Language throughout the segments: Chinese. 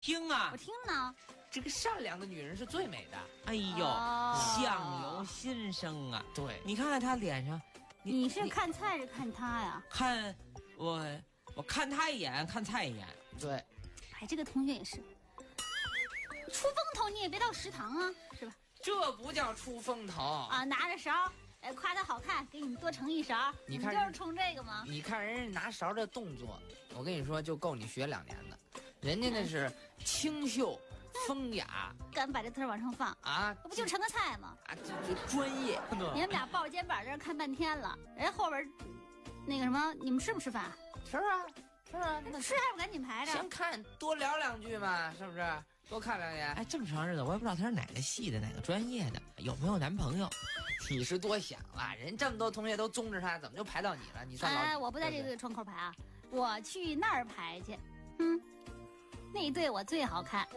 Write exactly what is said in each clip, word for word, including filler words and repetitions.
听啊， 我听呢。 这个善良的女人是最美的。 哎呦， 哦相由心生啊！ 对， 你看看他脸上， 你是看菜是看他呀？ 看我，我看他一眼，看菜一眼。 对， 哎，这个同学也是，出风头你也别到食堂啊，是吧？ 这不叫出风头啊，拿着勺，哎，夸他好看，给你们多盛一勺。 你看， 就是冲这个吗？ 你看人家拿勺的动作，我跟你说，就够你学两年的。人家那是清秀、风雅， 敢把这字往上放啊？ 不就盛个菜吗？ 啊，这这专业。 你们俩抱着肩膀在这看半天了，人家后边那个什么，你们吃不吃饭？ 吃啊，吃啊， 那吃还不赶紧排着？ 先看多聊两句嘛，是不是？多看两眼。 哎，这么长日子，我也不知道他是哪个系的，哪个专业的，有没有男朋友？ 你是多想了，人这么多同学都宗着他，怎么就排到你了？你算老…… 哎，我不在这个窗口排啊，我去那儿排去。嗯。那一队我最好看，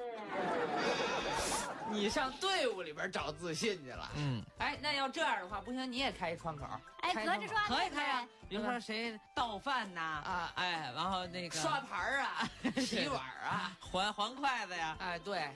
你上队伍里边找自信去了。 嗯， 哎，那要这样的话，不行，你也开一窗口。 哎，隔着窗可以开呀。比如说谁倒饭呐， 啊， 哎，然后那个刷盘啊，洗碗啊， 还还筷子呀， 哎，对。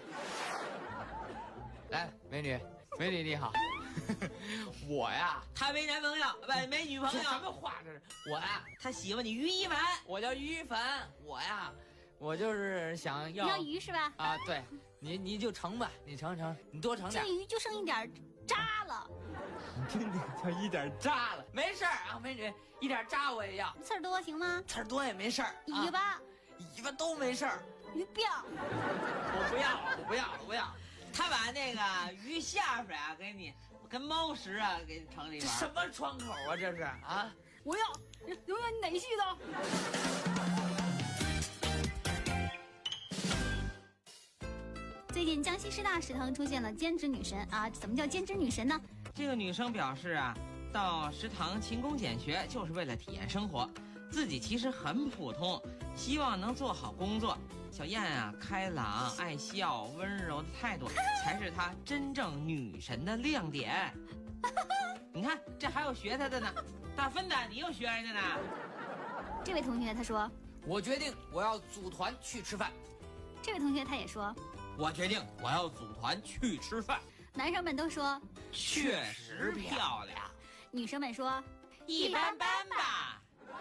来，美女，美女你好。我呀， 他没男朋友，不没女朋友。 什么话这是？我呀， 他喜欢你于一凡， 我叫于一凡，我呀。我就是想要， 你要鱼是吧？ 啊，对，你你就盛吧，你盛盛，你多盛点。 这鱼就剩一点渣了。 你那个叫一点渣了，没事儿啊，美女，一点渣我也要。 刺儿多行吗？ 刺儿多也没事儿。 尾巴， 啊、尾巴都没事儿。 鱼膘， 我不要，我不要，我不要。 他把那个鱼下水啊，给你跟猫食啊，给盛里边。 什么窗口啊，这是啊？ 我要，永远哪系的？最近江西师大食堂出现了兼职女神啊！怎么叫兼职女神呢？ 这个女生表示啊，到食堂勤工俭学就是为了体验生活，自己其实很普通，希望能做好工作。小燕啊，开朗、爱笑、温柔的态度，才是她真正女神的亮点。你看，这还有学她的呢。大芬的，你又学人家呢？ 这位同学他说：“ 我决定我要组团去吃饭。” 这位同学他也说。 我决定我要组团去吃饭。 男生们都说确实漂亮， 女生们说一般般吧。